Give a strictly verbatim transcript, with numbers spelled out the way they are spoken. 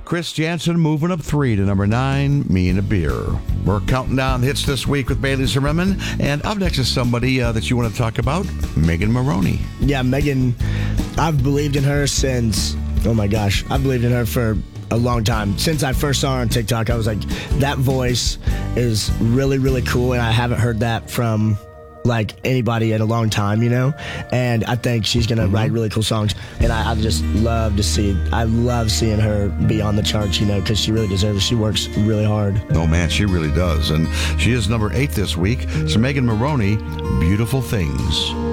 Chris Jansen moving up three to number nine, Me and a Beer. We're counting down hits this week with Bailey Zimmerman. And up next is somebody uh, that you want to talk about, Megan Moroney. Yeah, Megan, I've believed in her since, oh my gosh, I've believed in her for a long time. Since I first saw her on TikTok, I was like, that voice is really, really cool, and I haven't heard that from like anybody in a long time, you know? And I think she's going to mm-hmm. write really cool songs, and I, I just love to see, I love seeing her be on the charts, you know, because she really deserves it. She works really hard. Oh, man, she really does. And she is number eight this week. So Megan Moroney, Beautiful Things.